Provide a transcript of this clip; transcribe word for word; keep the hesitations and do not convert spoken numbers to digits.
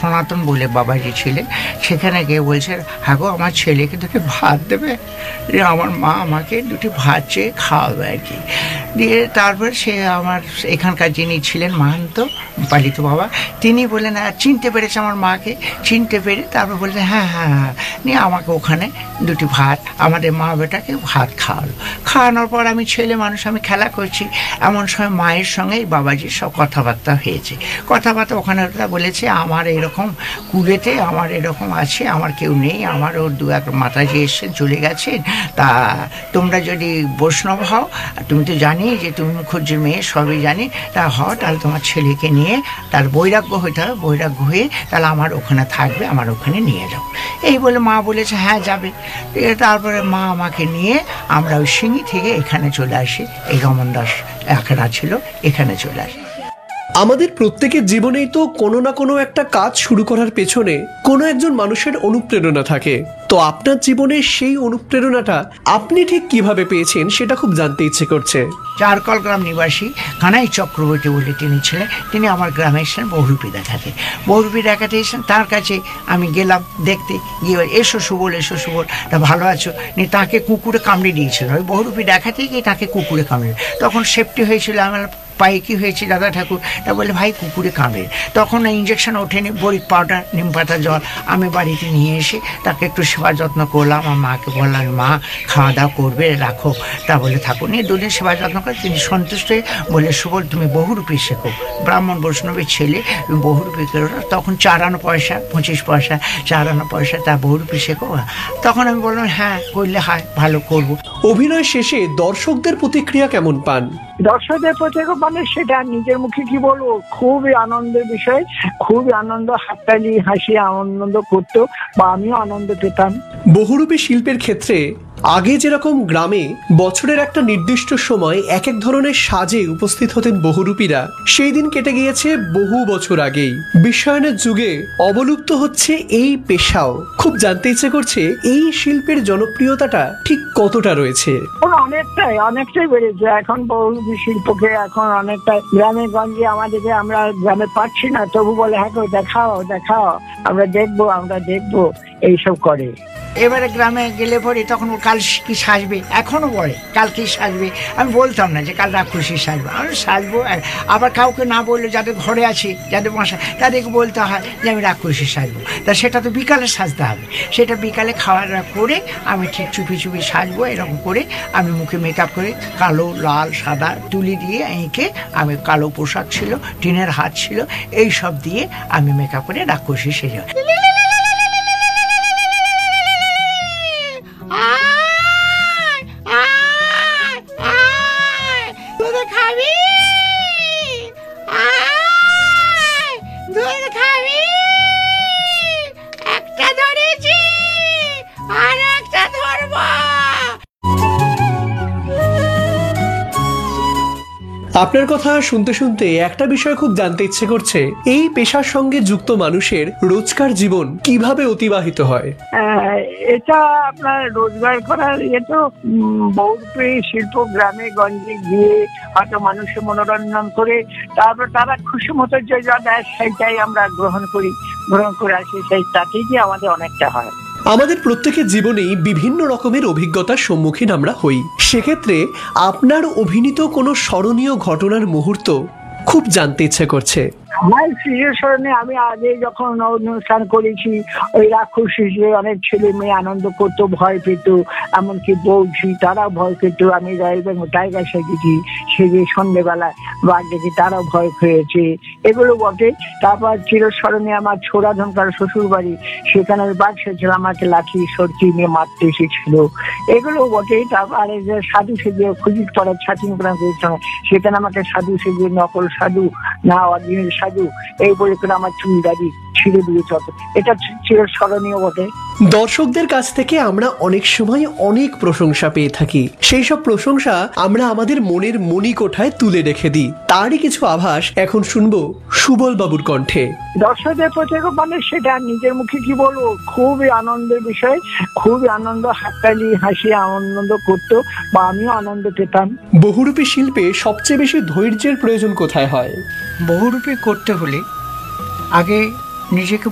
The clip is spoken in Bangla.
সনাতন বলে বাবাজি ছিলেন, সেখানে গিয়ে বলছে, হ্যাঁ গো আমার ছেলেকে দুটি ভাত দেবে। আমার মা আমাকে দুটি ভাত চেয়ে খাওয়াবে আর কি। দিয়ে তারপর সে আমার এখানকার যিনি ছিলেন মাহান্ত পালিত বাবা, তিনি বললেন চিনতে পেরেছে আমার মাকে, চিনতে পেরে তারপর বললেন হ্যাঁ হ্যাঁ হ্যাঁ, নিয়ে আমাকে ওখানে দুটি ভাত, আমাদের মা বেটাকে ভাত খাওয়ালো। খাওয়ানোর পর আমি ছেলে মানুষ, আমি খেলা করছি, এমন সময় মায়ের সঙ্গে বাবাজির সব কথাবার্তা হয়েছে। কথাবার্তা ওখানে ওরা বলেছে আমার এরকম কুলেতে আমার এরকম আছে, আমার কেউ নেই, আমার ওর দু এক মাতাজি এসে চলে গেছেন, তা তোমরা যদি বৈষ্ণব হও, তুমি তো জানি যে তুমি মুখুজ্জের মেয়ে, সবই জানি, তা হও তাহলে তোমার ছেলেকে নিয়ে, তার বৈরাগ্য হইতে হবে, বৈরাগ্য হয়ে তাহলে আমার ওখানে থাকবে, আমার ওখানে নিয়ে যাও। এই বলে মা বলেছে হ্যাঁ যাবে। তারপরে মা আমাকে নিয়ে আমরা ওই সিঙ্গি থেকে এখানে চলে আসি, এই রমন দাস আখড়া ছিল, এখানে চলে আসি। আমাদের প্রত্যেকের জীবনেই তো কোনো না কোনো একটা কাজ শুরু করার পেছনে কোনো একজন মানুষের অনুপ্রেরণা থাকে। তো আপনার জীবনে সেই অনুপ্রেরণাটা আপনি ঠিক কিভাবে পেয়েছেন সেটা খুব জানতে ইচ্ছে করছে। চারকল গ্রাম নিবাসী কানাই চক্রবর্তী বলে তিনি ছিলেন, তিনি আমার গ্রামে এসেছেন বহুরূপী দেখাতে। বহুরূপী দেখাতে এসেছেন, তার কাছে আমি গেলাম দেখতে গিয়ে, এসো সুবল এসো সুবল, তা ভালো আছো, নিয়ে তাকে কুকুরে কামড়ে দিয়েছিল, ওই বহুরূপী দেখাতে গিয়ে তাকে কুকুরে কামড়ে, তখন সেফটি হয়েছিল, আমার পায়ে কি হয়েছে দাদা ঠাকুর, তা বলে ভাই কুকুরে কামড়ে। তখন ইঞ্জেকশন ওঠেনি, বরিক পাউডার নিম পাতা জল আমি বাড়িতে নিয়ে এসে তাকে একটু সেবা যত্ন করলাম। আমার মাকে বললাম মা খাওয়া দাওয়া করবে, রাখো, তা বলে থাকুন। নিয়ে দুদিন সেবা যত্ন করে তিনি সন্তুষ্ট হয়ে বলে সুবল তুমি বহুরূপী শেখো, ব্রাহ্মণ বৈষ্ণবের ছেলে, তুমি বহুরূপী করো। তখন চার আনা পয়সা, পঁচিশ পয়সা, চার আনা পয়সা, তা বহুরূপী শেখো। তখন আমি বললাম হ্যাঁ করলে হয়, ভালো করবো। অভিনয় শেষে দর্শকদের প্রতিক্রিয়া কেমন পান? দর্শকদের প্রতিক্রিয়া মানে সেটা নিজের মুখে কি বলবো, খুবই আনন্দের বিষয়, খুবই আনন্দ, হাততালি হাসি আনন্দ করতো বা আমিও আনন্দ পেতাম। বহুরূপী শিল্পের ক্ষেত্রে আগে যেরকম গ্রামে বছরের একটা নির্দিষ্ট সময় এক এক ধরনের সাজে উপস্থিত হতেন বহুরূপীরা, সেই দিন কেটে গিয়েছে বহু বছর আগেই। বিশ্বায়নের যুগে অবলুপ্ত হচ্ছে এই পেশাও। খুব জানতে ইচ্ছে করছে এই শিল্পের জনপ্রিয়তাটা ঠিক কতটা রয়েছে। অনেকটাই অনেকটাই বেড়েছে এখন বহুরূপী শিল্পকে, এখন অনেকটা গ্রামে গঞ্জে আমাদেরকে, আমরা গ্রামে পাচ্ছি না, তবু বলে হ্যাঁ দেখাও দেখাও, আমরা দেখবো আমরা দেখবো, এইসব করে। এবারে গ্রামে গেলে পরে তখন ও কাল কি সাজবে, এখনো বলে কাল কি সাজবে, আমি বলতাম না যে কাল রাক্ষসী সাজবো, আমি সাজবো। আবার কাউকে না বললে, যাদের ঘরে আছে, যাদের মশা, তাদেরকে বলতে হয় যে আমি রাক্ষসী সাজবো, তা সেটা তো বিকালে সাজতে হবে, সেটা বিকালে খাওয়া দাওয়া করে আমি ঠিক চুপি চুপি সাজবো। এরকম করে আমি মুখে মেকআপ করে কালো লাল সাদা তুলি দিয়ে এঁকে, আমি কালো পোশাক ছিল, টিনের হাত ছিল, এই সব দিয়ে আমি মেকআপ করে রাক্ষসী সেজে। আপনার কথা শুনতে শুনতে একটা বিষয় খুব জানতে ইচ্ছে করছে, এই পেশার সঙ্গে যুক্ত মানুষের রোজকার জীবন কিভাবে অতিবাহিত হয়? এটা আপনার রোজগার করার ইয়ে তো বহুরূপী শিল্প গ্রামে গঞ্জে গিয়ে হয়তো মানুষের মনোরঞ্জন করে তারপর তারা খুশি মতো যে যা দেয় সেইটাই আমরা গ্রহণ করি, গ্রহণ করে আসি, সেই তাতেই গিয়ে আমাদের অনেকটা হয়। আমাদের প্রত্যেকের জীবনেই বিভিন্ন রকমের অভিজ্ঞতার সম্মুখীন আমরা হই। সেক্ষেত্রে আপনার অভিনীত কোনো স্মরণীয় ঘটনার মুহূর্ত খুব জানতে ইচ্ছে করছে। আমার স্মরণে আমি আগে যখন অনুষ্ঠান করেছি, ওই রাক্ষসী অনেক ছেলে মেয়ে আনন্দ করতো, ভয় পেত, এমনকি বৌঝি তারাও ভয় পেত। আমি টাইগার সেজেছি, সেজে সন্ধ্যেবেলায় বাঘ দেখি, তারাও ভয় পেয়েছে, এগুলো বটে। তারপর চিরস্মরণে আমার ছোড়া ধনকার শ্বশুর বাড়ি, সেখানে আমি বাঘ সেজেছিলাম, আমাকে লাঠি সরকি নিয়ে মারতে এসেছিল, এগুলো বটে। তারপর যে সাধু সেজে খুঁজি করার ছাতিন গ্রাম করেছিলাম, সেখানে আমাকে সাধু সেজে, নকল সাধু না অরিজিনাল সাধু এই বলে করে আমার চুল দাড়ি ছিঁড়ে দিয়েছে, এটা চিরস্মরণীয় বটে। দর্শকদের কাছ থেকে আমরা অনেক সময় অনেক প্রশংসা পেয়ে থাকি, সেই সব প্রশংসা আমরা আমাদের মনের মণিকোঠায় তুলে রেখে দিই। তারই কিছু আভাস এখন শুনবো সুবল বাবুর কণ্ঠে। দর্শকদের প্রতি মানে সেটা নিজের মুখে কি বলবো, খুবই আনন্দের বিষয়, খুবই আনন্দ, হাততালি হাসি আনন্দ করতো বা আমিও আনন্দ পেতাম। বহুরূপী শিল্পে সবচেয়ে বেশি ধৈর্যের প্রয়োজন কোথায় হয়? বহুরূপী করতে হলে আগে নিজেকে